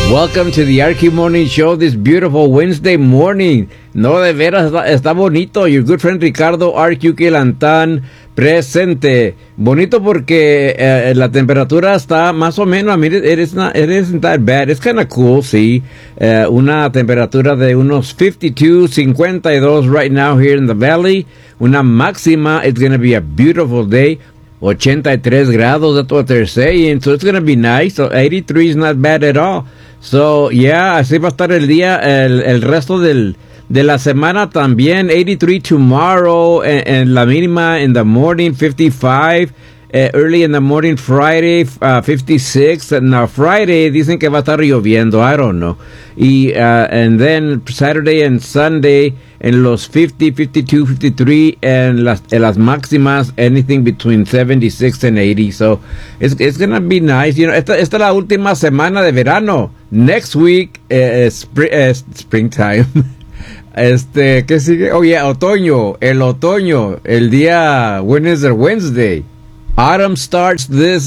Welcome to the RQ Morning Show this beautiful Wednesday morning. No, de veras, está bonito. Your good friend Ricardo RQ Kelantan presente. Bonito porque la temperatura está más o menos, I mean, it isn't that bad. It's kind of cool, sí. Una temperatura de unos 52 right now here in the valley. Una máxima, it's going to be a beautiful day. 83 grados, that's what they're saying. So it's going to be nice. So 83 is not bad at all. So, yeah, así va a estar el día, el resto de la semana también. 83 tomorrow, and la mínima in the morning, 55. Early in the morning, Friday, 56. Now, Friday, dicen que va a estar lloviendo. I don't know. And then Saturday and Sunday, en los 50, 52, 53, and las máximas, anything between 76 and 80. So, it's going to be nice. You know, esta es la última semana de verano. Next week, springtime. ¿Qué sigue? Oh, yeah, otoño. El otoño. El día, when is it? Wednesday. Autumn starts de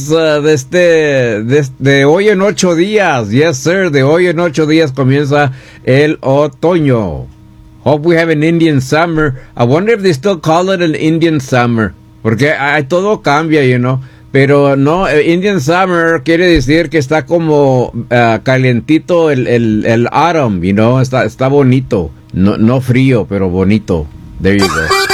hoy en 8 días. Yes, sir. De hoy en 8 días comienza el otoño. Hope we have an Indian summer. I wonder if they still call it an Indian summer. Porque todo cambia, you know. Pero no, Indian summer quiere decir que está como calientito el autumn, you know. Está bonito. No frío, pero bonito. There you go.